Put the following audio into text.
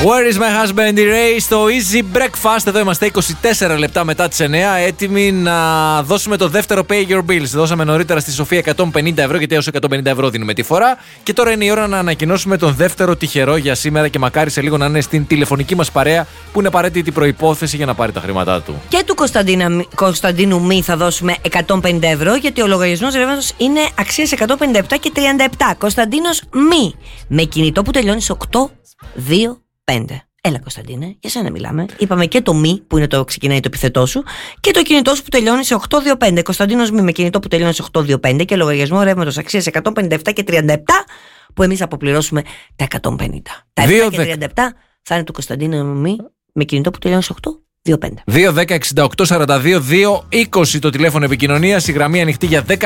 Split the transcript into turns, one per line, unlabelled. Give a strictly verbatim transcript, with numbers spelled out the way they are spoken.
Where is my husband, Ray, στο Easy Breakfast. Εδώ είμαστε είκοσι τέσσερα λεπτά μετά τις εννιά, έτοιμοι να δώσουμε το δεύτερο Pay Your Bills. Δώσαμε νωρίτερα στη Σοφία εκατόν πενήντα ευρώ, γιατί έως εκατόν πενήντα ευρώ δίνουμε τη φορά. Και τώρα είναι η ώρα να ανακοινώσουμε τον δεύτερο τυχερό για σήμερα και μακάρι σε λίγο να είναι στην τηλεφωνική μας παρέα, που είναι απαραίτητη προϋπόθεση για να πάρει τα χρήματά του.
Και του Κωνσταντίνα, Κωνσταντίνου Μη θα δώσουμε εκατόν πενήντα ευρώ, γιατί ο λογαριασμός ρεύματος είναι αξίας εκατόν πενήντα επτά και τριάντα επτά. Κωνσταντίνος Μη, με κινητό που τελειώνει σε οκτώ δύο πέντε. Έλα Κωνσταντίνε, για σένα μιλάμε. Είπαμε και το Μη που είναι το ξεκινάει το επιθετό σου, και το κινητό σου που τελειώνει σε οκτώ δύο πέντε. Κωνσταντίνος Μη με κινητό που τελειώνει σε οκτώ δύο πέντε και λογαριασμό ρεύματος αξίας εκατόν πενήντα επτά και τριάντα επτά, που εμείς θα αποπληρώσουμε τα εκατόν πενήντα. Τα επτά και τριάντα επτά θα είναι του Κωνσταντίνου Μη με κινητό που τελειώνει σε οκτώ δύο πέντε.
δύο δέκα εξήντα οκτώ σαράντα δύο δύο είκοσι το τηλέφωνο επικοινωνίας, η γραμμή ανοιχτή για δέκα